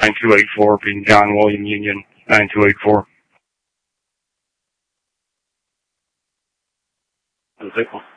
9284, being John William Union 9284. That's it.